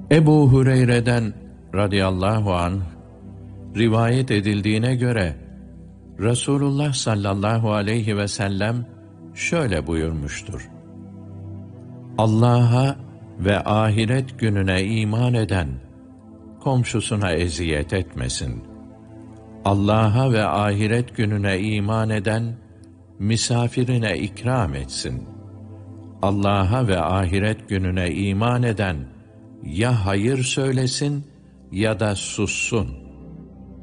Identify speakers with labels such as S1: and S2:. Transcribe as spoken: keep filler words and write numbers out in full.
S1: Ebu Hureyre'den radıyallahu anh rivayet edildiğine göre Resulullah sallallahu aleyhi ve sellem şöyle buyurmuştur: Allah'a ve ahiret gününe iman eden komşusuna eziyet etmesin. Allah'a ve ahiret gününe iman eden misafirine ikram etsin. Allah'a ve ahiret gününe iman eden ya hayır söylesin ya da sussun.